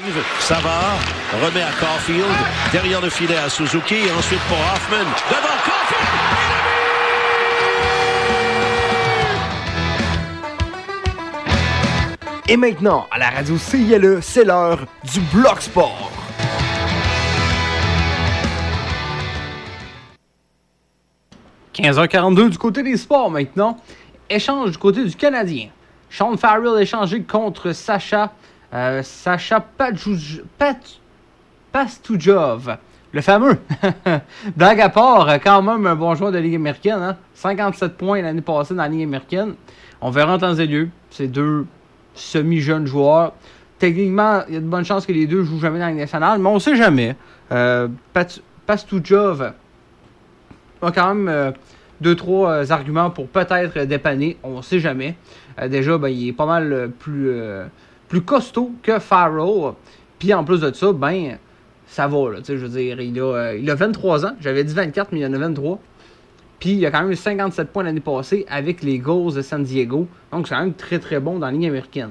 Savard remet à Caulfield, derrière le filet à Suzuki, et ensuite pour Hoffman, devant Caulfield! Et maintenant, à la radio CILE, c'est l'heure du Bloc Sport. « 15h42 du côté des sports maintenant. Échange du côté du Canadien. Sean Farrell échangé contre Sacha Pastujov. Le fameux. Blague à part, quand même un bon joueur de la Ligue américaine. Hein? 57 points l'année passée dans la Ligue américaine. On verra en temps et lieu. C'est deux semi-jeunes joueurs. Techniquement, il y a de bonnes chances que les deux jouent jamais dans la Ligue nationale, mais on ne sait jamais. Pastujov a quand même 2-3 arguments pour peut-être dépanner. On ne sait jamais. Déjà, il est pas mal plus costaud que Farrell. Puis en plus de ça, ça va. Là, je veux dire, il a 23 ans. J'avais dit 24, mais il en a 23. Puis il a quand même eu 57 points l'année passée avec les Gulls de San Diego. Donc c'est quand même très très bon dans la Ligue américaine.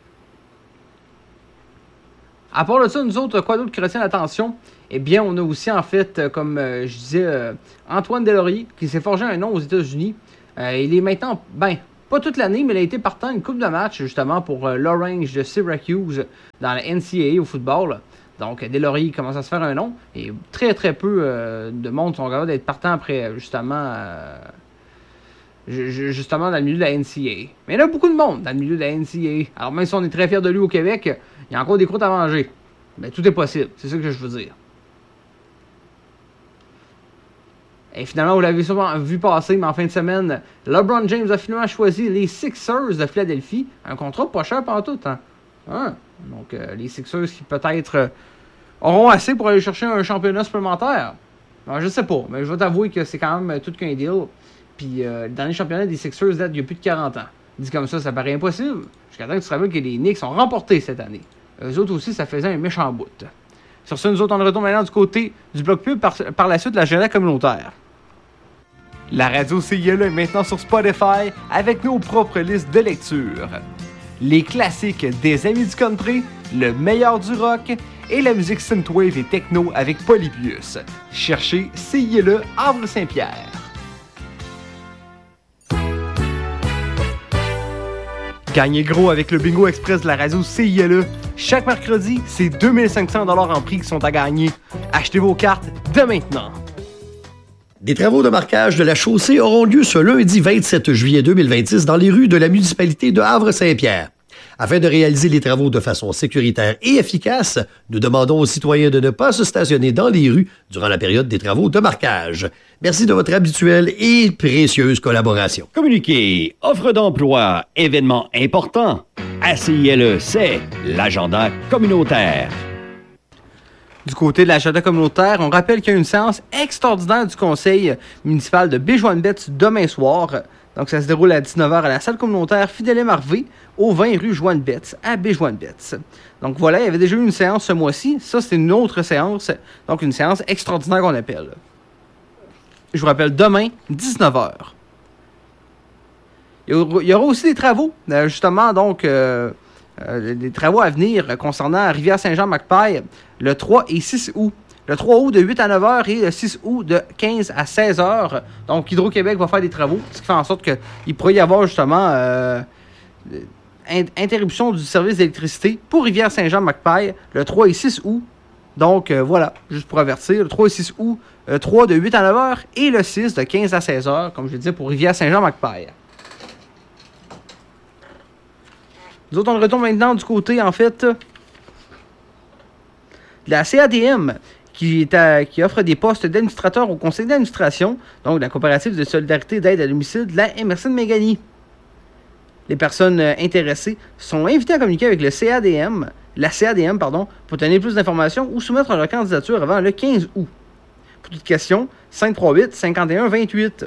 À part de ça, nous autres, quoi d'autre qui retient l'attention? Eh bien, on a aussi, en fait, comme je disais, Antoine Deslauriers, qui s'est forgé un nom aux États-Unis. Il est maintenant, pas toute l'année, mais il a été partant une couple de matchs, justement, pour l'Orange de Syracuse dans la NCAA au football. Donc, Deslauriers commence à se faire un nom. Et très, très peu de monde sont capables d'être partants après, justement dans le milieu de la NCAA. Mais il y en a beaucoup de monde dans le milieu de la NCAA. Alors, même si on est très fiers de lui au Québec, il y a encore des croûtes à manger. Mais tout est possible, c'est ça que je veux dire. Et finalement, vous l'avez sûrement vu passer, mais en fin de semaine, LeBron James a finalement choisi les Sixers de Philadelphie. Un contrat pas cher pantoute, hein? Donc, les Sixers qui peut-être auront assez pour aller chercher un championnat supplémentaire. Alors, je sais pas, mais je vais t'avouer que c'est quand même tout qu'un deal. Puis, le dernier championnat des Sixers date il y a plus de 40 ans. Dit comme ça paraît impossible. Jusqu'à temps que tu te rappelles que les Knicks ont remporté cette année. Eux autres aussi, ça faisait un méchant bout. Sur ce, nous autres, on retourne maintenant du côté du bloc pub par la suite de l'agenda communautaire. La radio CILE est maintenant sur Spotify avec nos propres listes de lecture. Les classiques des amis du country, le meilleur du rock et la musique synthwave et techno avec Polybius. Cherchez CILE Havre-Saint-Pierre. Gagnez gros avec le Bingo Express de la radio CILE. Chaque mercredi, c'est 2500$ en prix qui sont à gagner. Achetez vos cartes dès maintenant. Des travaux de marquage de la chaussée auront lieu ce lundi 27 juillet 2026 dans les rues de la municipalité de Havre-Saint-Pierre. Afin de réaliser les travaux de façon sécuritaire et efficace, nous demandons aux citoyens de ne pas se stationner dans les rues durant la période des travaux de marquage. Merci de votre habituelle et précieuse collaboration. Communiqué, offre d'emploi, événements importants. ACILE, c'est l'agenda communautaire. Du côté de l'agenda communautaire, on rappelle qu'il y a une séance extraordinaire du conseil municipal de Baie-Joinbetz demain soir. Donc, ça se déroule à 19h à la salle communautaire Fidèle-Marvé, au 20 rue Joinbetz, à Baie-Joinbetz. Donc, voilà, il y avait déjà eu une séance ce mois-ci. Ça, c'est une autre séance. Donc, une séance extraordinaire qu'on appelle. Je vous rappelle, demain, 19h. Il y aura aussi des travaux, justement, donc... des travaux à venir concernant Rivière-Saint-Jean-Macpaille le 3 et 6 août. Le 3 août de 8 à 9h et le 6 août de 15 à 16h. Donc, Hydro-Québec va faire des travaux, ce qui fait en sorte qu'il pourrait y avoir justement interruption du service d'électricité pour Rivière-Saint-Jean-Macpaille le 3 et 6 août. Donc, voilà, juste pour avertir, le 3 et 6 août, 3 de 8 à 9h et le 6 de 15 à 16h, comme je le disais, pour Rivière-Saint-Jean-Macpaille. Nous autres, on retourne maintenant du côté, en fait, de la CADM, qui offre des postes d'administrateur au conseil d'administration, donc de la coopérative de solidarité d'aide à domicile de la Emerson Méganie. Les personnes intéressées sont invitées à communiquer avec la CADM, pour donner plus d'informations ou soumettre leur candidature avant le 15 août. Pour toute question, 538-5128.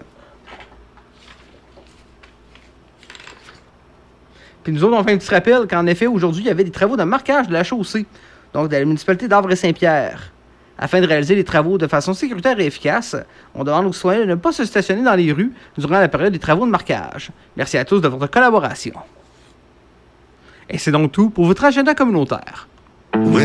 Puis nous autres, on fait un petit rappel qu'en effet, aujourd'hui, il y avait des travaux de marquage de la chaussée, donc de la municipalité d'Havre-Saint-Pierre. Afin de réaliser les travaux de façon sécuritaire et efficace, on demande aux citoyens de ne pas se stationner dans les rues durant la période des travaux de marquage. Merci à tous de votre collaboration. Et c'est donc tout pour votre agenda communautaire. Oui.